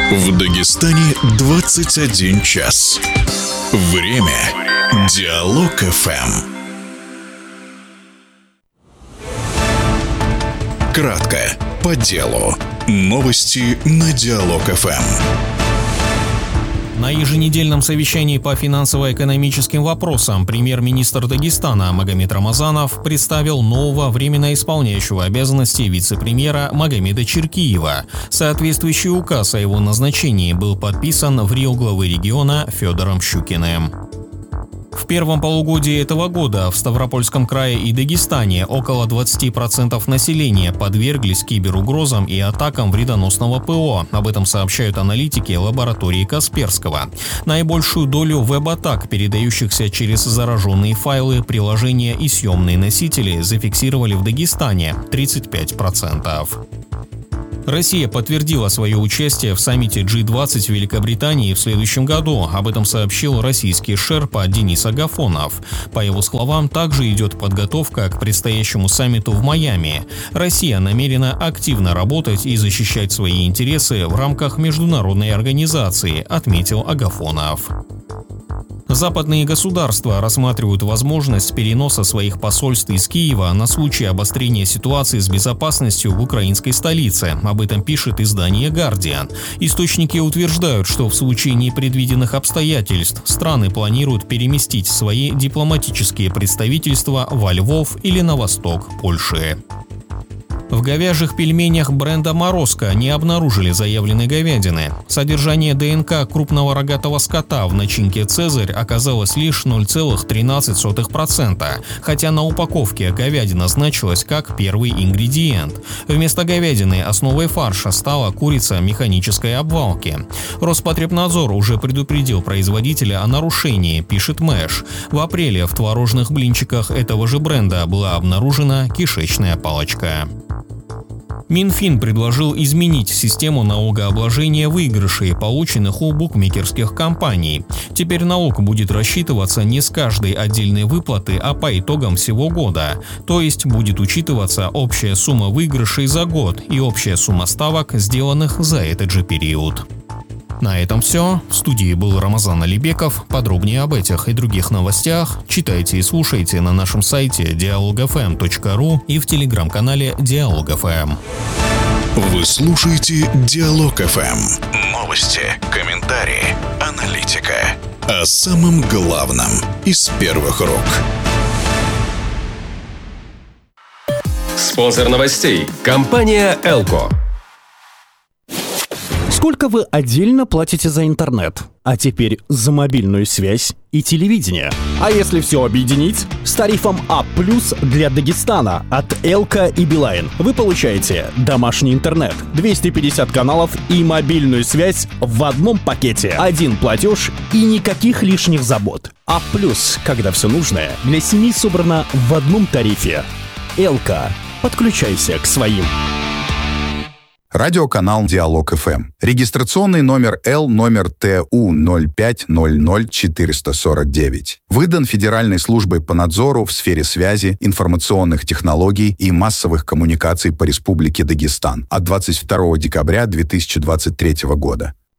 В Дагестане 21 час. Время. Диалог ФМ. Кратко, по делу. Новости на Диалог ФМ. На еженедельном совещании по финансово-экономическим вопросам премьер-министр Дагестана Магомед Рамазанов представил нового временно исполняющего обязанности вице-премьера Магомеда Черкиева. Соответствующий указ о его назначении был подписан в РИО главы региона Федором Щукиным. В первом полугодии этого года в Ставропольском крае и Дагестане около 20% населения подверглись киберугрозам и атакам вредоносного ПО. Об этом сообщают аналитики лаборатории Касперского. Наибольшую долю веб-атак, передающихся через зараженные файлы, приложения и съемные носители, зафиксировали в Дагестане – 35%. Россия подтвердила свое участие в саммите G20 в Великобритании в следующем году. Об этом сообщил российский шерпа Денис Агафонов. По его словам, также идет подготовка к предстоящему саммиту в Майами. Россия намерена активно работать и защищать свои интересы в рамках международной организации, отметил Агафонов. Западные государства рассматривают возможность переноса своих посольств из Киева на случай обострения ситуации с безопасностью в украинской столице. Об этом пишет издание «Гардиан». Источники утверждают, что в случае непредвиденных обстоятельств страны планируют переместить свои дипломатические представительства во Львов или на восток Польши. В говяжьих пельменях бренда «Морозко» не обнаружили заявленной говядины. Содержание ДНК крупного рогатого скота в начинке «Цезарь» оказалось лишь 0,13%, хотя на упаковке говядина значилась как первый ингредиент. Вместо говядины основой фарша стала курица механической обвалки. Роспотребнадзор уже предупредил производителя о нарушении, пишет Мэш. В апреле в творожных блинчиках этого же бренда была обнаружена кишечная палочка. Минфин предложил изменить систему налогообложения выигрышей, полученных у букмекерских компаний. Теперь налог будет рассчитываться не с каждой отдельной выплаты, а по итогам всего года. То есть будет учитываться общая сумма выигрышей за год и общая сумма ставок, сделанных за этот же период. На этом все. В студии был Рамазан Алибеков. Подробнее об этих и других новостях читайте и слушайте на нашем сайте dialogfm.ru и в телеграм-канале Диалог ФМ. Вы слушаете Диалог ФМ. Новости, комментарии, аналитика. О самом главном из первых рук. Спонсор новостей – компания «Элко». Сколько вы отдельно платите за интернет? А теперь за мобильную связь и телевидение. А если все объединить? С тарифом А+ для Дагестана от Элка и Билайн вы получаете домашний интернет, 250 каналов и мобильную связь в одном пакете. Один платеж и никаких лишних забот. А+, когда все нужное для семьи собрано в одном тарифе. Элка. Подключайся к своим. Радиоканал Диалог ФМ. Регистрационный номер Л номер ТУ 0500449. Выдан Федеральной службой по надзору в сфере связи, информационных технологий и массовых коммуникаций по Республике Дагестан от 22 декабря 2023 года.